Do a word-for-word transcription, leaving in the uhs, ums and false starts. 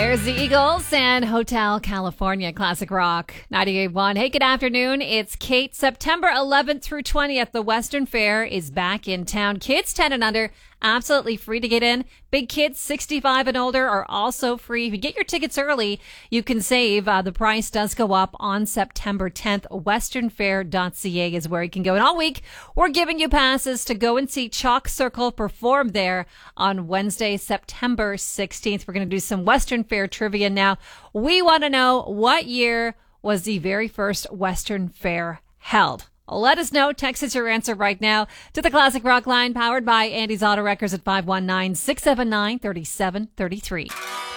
There's the Eagles and Hotel California, Classic Rock ninety-eight point one. Hey, good afternoon. It's Kate. September eleventh through twentieth, the Western Fair is back in town. Kids ten and under, absolutely free to get in. Big kids sixty-five and older are also free. If you get your tickets early, you can save. Uh, the price does go up on September tenth. western fair dot c a is where you can go. And all week, we're giving you passes to go and see Chalk Circle perform there on Wednesday, September sixteenth. We're going to do some Western Fair trivia now. We want to know, what year was the very first Western Fair held? Let us know. Text us your answer right now to the Classic Rock line, powered by Andy's Auto Wreckers at five one nine, six seven nine, three seven three three.